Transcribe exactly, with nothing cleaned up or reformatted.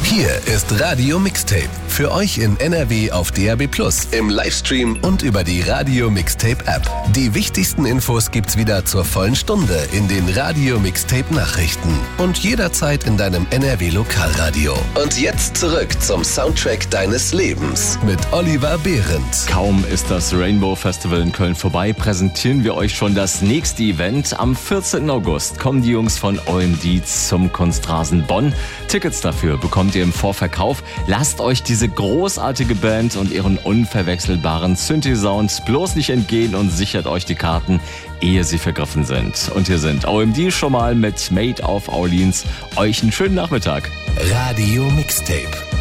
Hier ist Radio Mixtape. Für euch in N R W auf D A B plus, im Livestream und über die Radio Mixtape App. Die wichtigsten Infos gibt's wieder zur vollen Stunde in den Radio Mixtape Nachrichten und jederzeit in deinem N R W Lokalradio. Und jetzt zurück zum Soundtrack deines Lebens mit Oliver Behrendt. Kaum ist das Rainbow Festival in Köln vorbei, präsentieren wir euch schon das nächste Event. Am vierzehnten August kommen die Jungs von O M D zum Kunstrasen Bonn. Tickets dafür bekommt ihr im Vorverkauf. Lasst euch diese großartige Band und ihren unverwechselbaren Synthi-Sound bloß nicht entgehen und sichert euch die Karten, ehe sie vergriffen sind. Und hier sind O M D schon mal mit Made of Orleans. Euch einen schönen Nachmittag. Radio Mixtape.